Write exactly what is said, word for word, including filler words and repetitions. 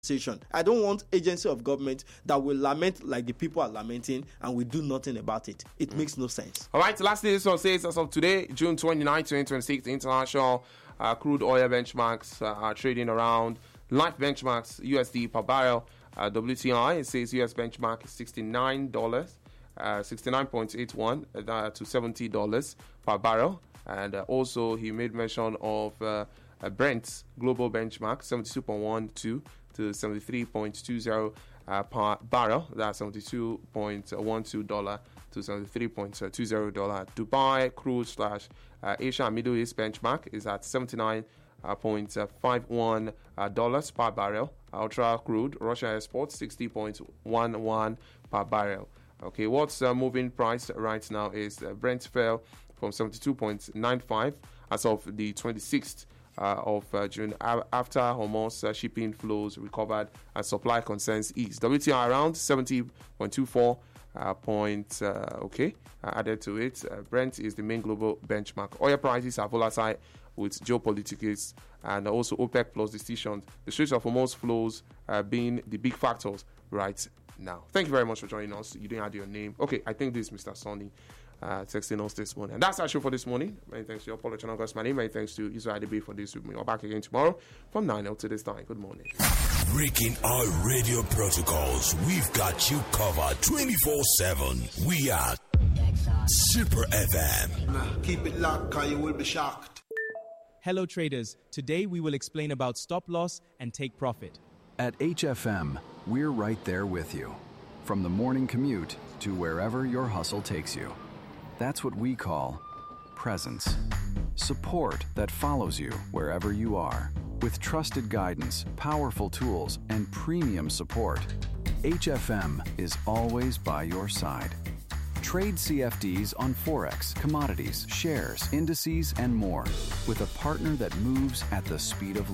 I don't want agency of government that will lament like the people are lamenting and we do nothing about it. It mm. makes no sense. All right, lastly, this one says as of today, June twenty-ninth, twenty twenty-six, the international uh, crude oil benchmarks uh, are trading around life benchmarks U S D per barrel. Uh, W T I, it says U S benchmark is sixty-nine dollars, uh, sixty-nine point eight one uh, to seventy dollars per barrel. And uh, also, he made mention of uh, uh, Brent's global benchmark, seventy-two point one two to seventy-three point two zero uh, per barrel. That's seventy-two point one two dollars to seventy-three point two zero dollars. Dubai crude slash uh, Asia and Middle East benchmark is at seventy-nine point five one dollars per barrel. Ultra crude Russia exports sixty point one one per barrel. Okay, what's uh, moving price right now is uh, Brent fell from seventy-two point nine five as of the twenty-sixth uh, of uh, June a- after Hormuz uh, shipping flows recovered and supply concerns eased. W T I around seventy point two four uh, point, uh, okay, uh, added to it. Uh, Brent is the main global benchmark. Oil prices are volatile with geopolitics and also OPEC plus decisions. The Strait of Hormuz flows uh, being the big factors right now. Thank you very much for joining us. You didn't add your name. Okay, I think this is Mister Sonny uh, texting us this morning. And that's our show for this morning. Many thanks to your Apollo Channel Gus Many. Many thanks to Israel D B for this with me. We're back again tomorrow from nine a.m. to this time. Good morning. Breaking our radio protocols, we've got you covered twenty-four seven. We are Super F M. Nah, keep it locked, or you will be shocked. Hello traders, today we will explain about stop loss and take profit. At H F M, we're right there with you. From the morning commute to wherever your hustle takes you. That's what we call presence. Support that follows you wherever you are. With trusted guidance, powerful tools, and premium support, H F M is always by your side. Trade C F Ds on Forex, commodities, shares, indices, and more with a partner that moves at the speed of